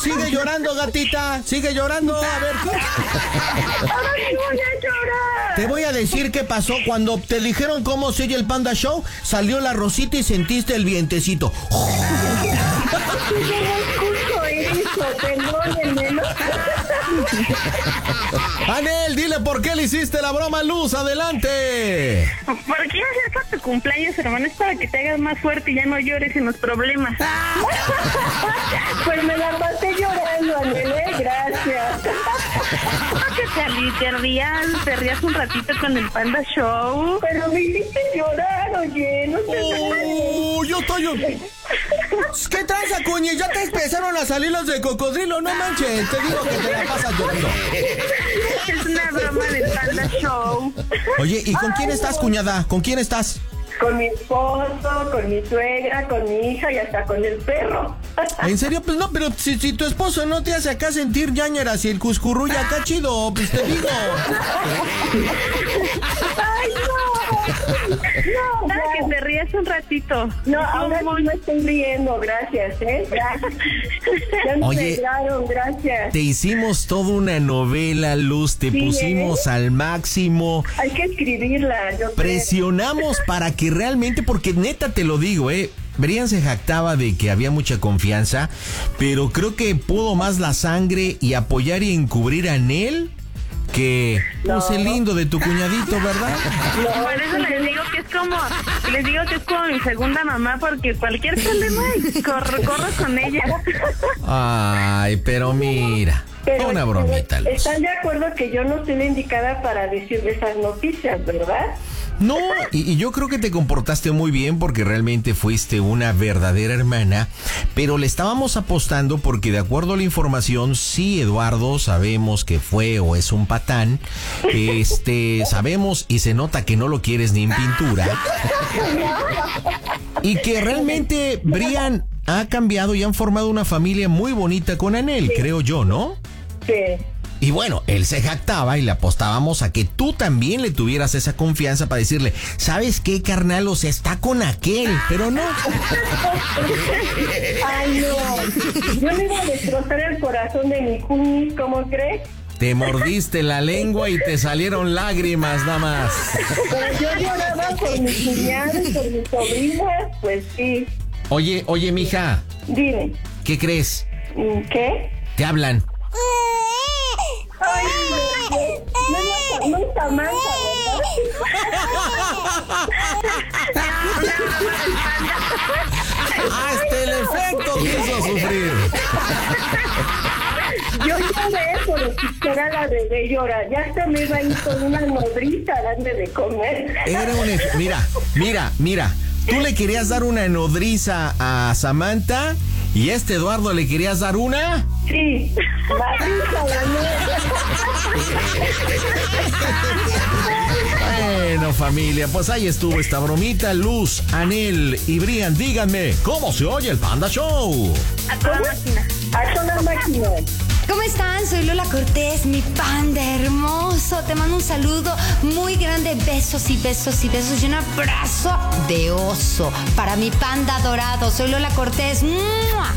sigue llorando, gatita. Sigue llorando. A ver. Ahora sí voy a llorar. Te voy a decir qué pasó cuando te dijeron cómo se oye el Panda Show. Salió la rosita y sentiste el vientecito. Yo no escucho eso, perdónenme, ¿no? Anel, dile por qué le hiciste la broma a Luz. Adelante. Porque ya se acerca tu cumpleaños, hermano. Es para que te hagas más fuerte y ya no llores en los problemas. Pues me la pasé llorando, Anel, gracias. Que te rías un ratito con el Panda Show. Pero me hiciste llorar, oye, no sé. Yo estoy... ¿Qué tranza, cuñi? Ya te empezaron a salir los de cocodrilo, no manches. Te digo que te la pasas llorando. Es una broma del Panda Show. Oye, ¿y con quién estás, cuñada? ¿Con quién estás? Con mi esposo, con mi suegra, con mi hija y hasta con el perro. ¿En serio? Pues no, pero si tu esposo no te hace acá sentir ñañeras y el cuscurruya acá chido, pues te digo. ¡Ay, no! No, para que te rías un ratito. No, ahora sí me estoy riendo, gracias, Gracias. Ya me alegraron, gracias. Te hicimos toda una novela, Luz, te pusimos al máximo. Hay que escribirla, yo presionamos para que realmente, porque neta te lo digo, Brian se jactaba de que había mucha confianza, pero creo que pudo más la sangre y apoyar y encubrir a Anel que el lindo de tu cuñadito, ¿verdad? No, por eso les digo que es como mi segunda mamá, porque cualquier problema corro con ella. Ay, pero mira, una bromita. ¿Están de acuerdo que yo no soy la indicada para decir esas noticias, verdad? No, y yo creo que te comportaste muy bien porque realmente fuiste una verdadera hermana, pero le estábamos apostando porque de acuerdo a la información, sí, Eduardo, sabemos que fue o es un patán, sabemos y se nota que no lo quieres ni en pintura, y que realmente Brian ha cambiado y han formado una familia muy bonita con Anel, creo yo, ¿no? Sí. Y bueno, él se jactaba y le apostábamos a que tú también le tuvieras esa confianza para decirle, ¿sabes qué, carnal? O sea, está con aquel, pero no. Ay, no. Yo le iba a destrozar el corazón de mi cuñi, ¿cómo crees? Te mordiste la lengua y te salieron lágrimas nada más. Pero yo lloraba por mis cuñados, por mis sobrinas, pues sí. Oye, mija. Dime. ¿Qué crees? ¿Qué? Te hablan. Ay, no es Samantha, Hasta el efecto quiso sufrir. Yo lloré por escuchar a la bebé llorar. Ya se me iba a ir con una nodriza a darle de comer. Era mira. Tú le querías dar una nodriza a Samantha y a Eduardo le querías dar una. Sí, Bueno, familia, pues ahí estuvo esta bromita. Luz, Anel y Brian, díganme, ¿cómo se oye el Panda Show? A toda máquina. A toda máquina. ¿Cómo están? Soy Lola Cortés, mi panda hermoso. Te mando un saludo muy grande, besos y besos y besos y un abrazo de oso para mi panda dorado. Soy Lola Cortés. ¡Mua!